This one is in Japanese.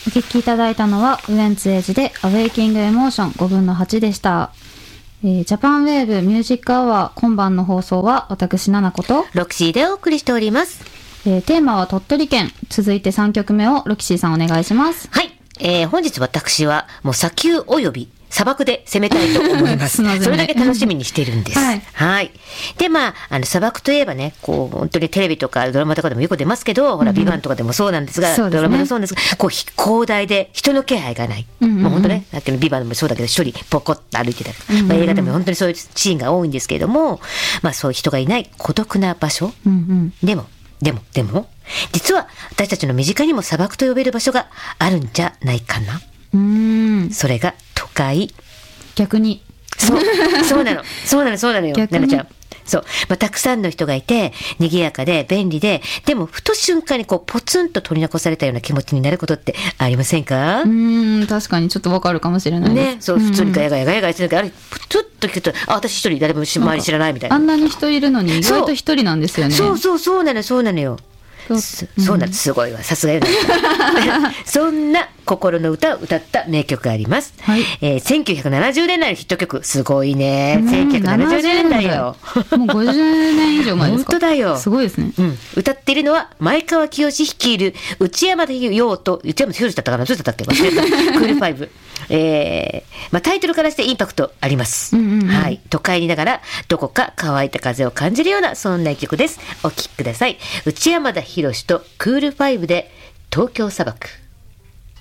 お聴きいただいたのはウエンツエイジでアウェイキングエモーション5分の8でした。ジャパンウェーブミュージックアワー今晩の放送は私ナナことロキシーでお送りしております。 テーマは鳥取県。続いて3曲目をロキシーさんお願いします。 はい、本日私はもう砂丘および砂漠で攻めたいと思います。それだけ楽しみにしているんです。はい。で、砂漠といえばね、こう、本当にテレビとかドラマとかでもよく出ますけど、ほら、ビバンとかでもそうなんですが、ドラマでもそうなんですが、こう、広大で人の気配がない。もう本当ね、さっきのビバンもそうだけど、一人ポコッと歩いてたり、映画でも本当にそういうシーンが多いんですけれども、そういう人がいない孤独な場所。でも、実は私たちの身近にも砂漠と呼べる場所があるんじゃないかな。それが都会。 逆に。 そうなのよ、ななちゃん。そう。たくさんの人がいて、賑やかで、便利で、でも、ふと瞬間にこう、ポツンと取り残されたような気持ちになることってありませんか？ 確かにちょっとわかるかもしれないです。 ね、そう、普通にガヤガヤしてるから、あれ、プツッと聞くと、私一人誰も周り知らないみたいな。 あんなに人いるのに、意外と一人なんですよね。 そうなのよ。そうなんです。すごいわ。さすがよ。そんな心の歌を歌った名曲があります。1970年代のヒット曲。すごいね。1970年代よ。 もう50年以上前ですか？ 本当だよ。 すごいですね。 歌っているのは前川清率いる内山洋と、内山洋だったかな？どうだったっけ？忘れた。クールファイブ。タイトルからしてインパクトあります。はい。都会にいながらどこか乾いた風を感じるようなそんな一曲です。お聴きください。内山田洋とクールファイブで東京砂漠。